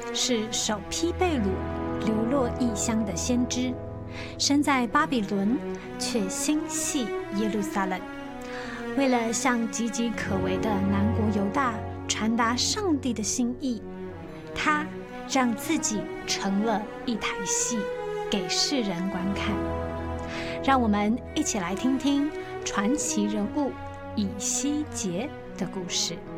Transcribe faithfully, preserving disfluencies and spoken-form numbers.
是首批被掳流落异乡的先知，身在巴比伦，却心系耶路撒冷。为了向岌岌可危的南国犹大传达上帝的心意，他让自己成了一台戏，给世人观看。让我们一起来听听传奇人物以西结的故事。